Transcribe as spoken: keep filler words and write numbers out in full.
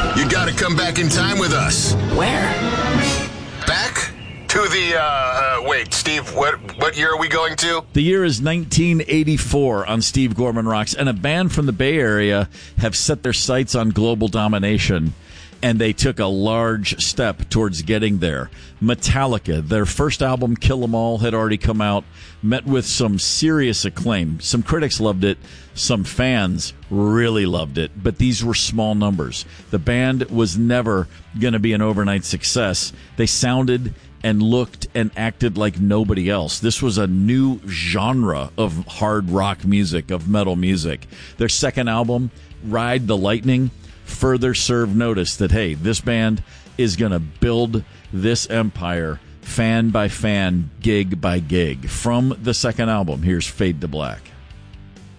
You gotta come back in time with us. Where? Back to the, uh, uh, wait, Steve, what what year are we going to? The year is nineteen eighty-four on Steve Gorman Rocks, and a band from the Bay Area have set their sights on global domination, and they took a large step towards getting there. Metallica, their first album, Kill 'Em All, had already come out, met with some serious acclaim. Some critics loved it, some fans really loved it, but these were small numbers. The band was never going to be an overnight success. They sounded and looked and acted like nobody else. This was a new genre of hard rock music, of metal music. Their second album, Ride the Lightning, further served notice that, hey, this band is going to build this empire fan by fan, gig by gig. From the second album, here's Fade to Black.